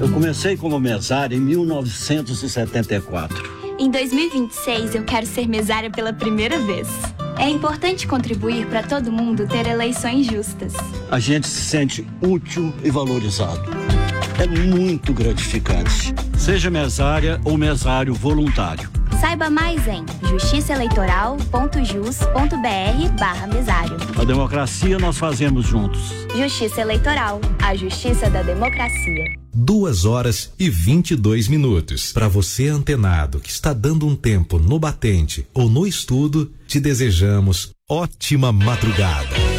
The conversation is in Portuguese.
Eu comecei como mesário em 1974. Em 2026, eu quero ser mesária pela primeira vez. É importante contribuir para todo mundo ter eleições justas. A gente se sente útil e valorizado. É muito gratificante. Seja mesária ou mesário voluntário. Saiba mais em justiçaeleitoral.jus.br/mesário. A democracia nós fazemos juntos. Justiça Eleitoral, a justiça da democracia. 2h22. Para você antenado que está dando um tempo no batente ou no estudo, te desejamos ótima madrugada.